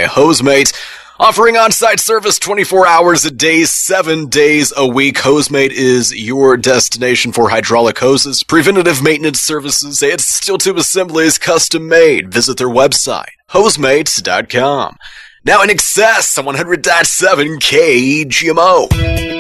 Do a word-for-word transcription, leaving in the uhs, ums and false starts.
Hosemate. Offering on-site service twenty-four hours a day, seven days a week. Hosemate is your destination for hydraulic hoses, preventative maintenance services, and steel tube assemblies custom made. Visit their website, hosemate dot com. Now in excess on one hundred point seven K G M O.